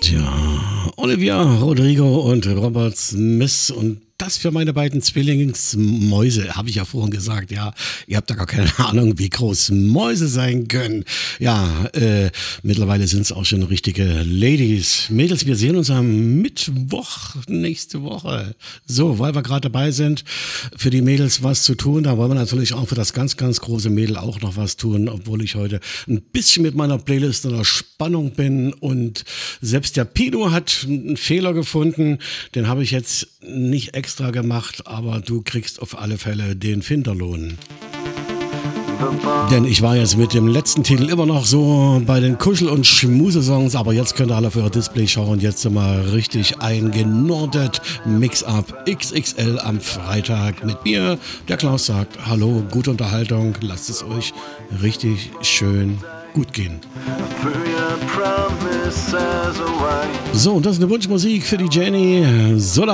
Tja, Olivia Rodrigo und Robert Smith und das für meine beiden Zwillingsmäuse, habe ich ja vorhin gesagt, ja, ihr habt da gar keine Ahnung, wie groß Mäuse sein können. Ja, mittlerweile sind es auch schon richtige Ladies. Mädels, wir sehen uns am Mittwoch nächste Woche. So, weil wir gerade dabei sind, für die Mädels was zu tun, da wollen wir natürlich auch für das ganz, ganz große Mädel auch noch was tun, obwohl ich heute ein bisschen mit meiner Playlist in der Spannung bin und selbst der Pino hat einen Fehler gefunden, den habe ich jetzt nicht extra gemacht, aber du kriegst auf alle Fälle den Finderlohn. Denn ich war jetzt mit dem letzten Titel immer noch so bei den Kuschel- und Schmusesongs, aber jetzt könnt ihr alle auf euer Display schauen, jetzt sind wir richtig eingenordet. Mix-Up XXL am Freitag mit mir. Der Klaus sagt, hallo, gute Unterhaltung, lasst es euch richtig schön gut gehen. So, und das ist eine Wunschmusik für die Jenny. So